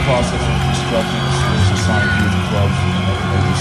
process of constructing a Swiss Society of Clubs and everything.